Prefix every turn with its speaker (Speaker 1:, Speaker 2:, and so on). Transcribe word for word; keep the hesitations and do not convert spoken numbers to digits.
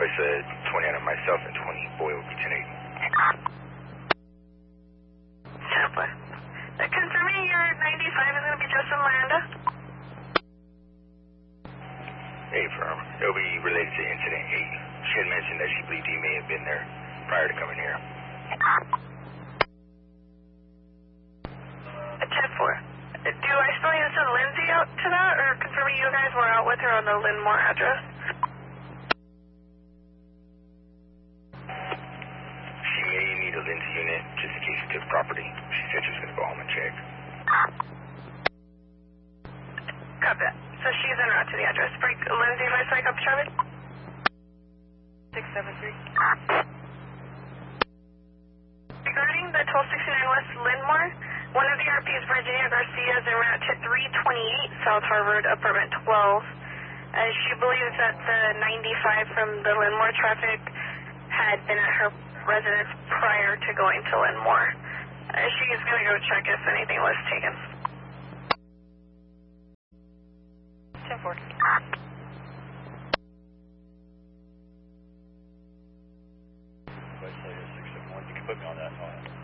Speaker 1: Voice uh, twenty out of myself and twenty boy will be ten eight.
Speaker 2: ten four. Uh, confirming your ninety-five is going to be Justin Miranda.
Speaker 1: Hey, firm. It'll be related to incident eight. She had mentioned that she believed he may have been there prior to coming here.
Speaker 2: ten four. Uh, do I still need to send Lindsay out to that, or confirming you guys were out with her on the Linmore address?
Speaker 1: She may need a Lindsay unit just in case he took property. She said she was going to go home and check.
Speaker 2: Copy that. So she's en route to the address. Break Lindsay, if I say copy Charlie. six seven three. Regarding the twelve sixty-nine West Linmore, one of the R Ps, Virginia Garcia, is en route to three twenty-eight South Harvard, apartment twelve. Uh, she believes that the ninety-five from the Linmore traffic had been at her residence prior to going to Linmore. Uh, she's going to go check if anything was taken. ten four.
Speaker 3: Voice six seven one, you can put me on that.